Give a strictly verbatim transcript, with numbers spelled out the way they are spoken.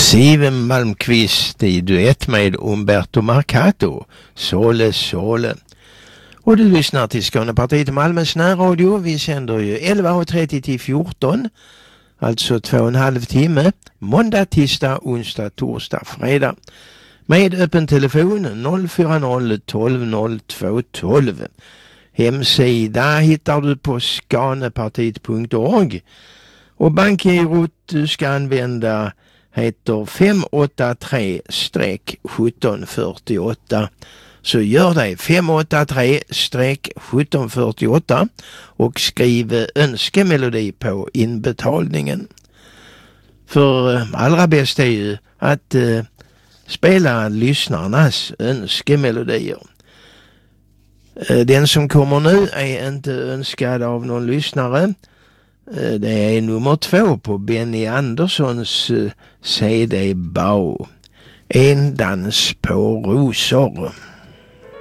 Siv Malmqvist i duett med Umberto Marcato, Sole Sole. Och du lyssnar till Skånepartiet Malmös närradio. Vi sänder ju elva trettio till fjorton, alltså två och en halv timme, måndag, tisdag, onsdag, torsdag, fredag. Med öppen telefon noll fyra noll tolv noll två tolv. Hemsida hittar du på skanepartiet punkt org. Och bankgirot du ska använda heter fem åtta tre sjutton fyrtioåtta. Så gör det fem åtta tre sjutton fyrtioåtta och skriv önskemelodi på inbetalningen. För allra bäst är ju att eh, spela lyssnarnas önskemelodier. Eh, den som kommer nu är inte önskad av någon lyssnare. Det är nummer två på Benny Anderssons C D Bau. En dans på rosor.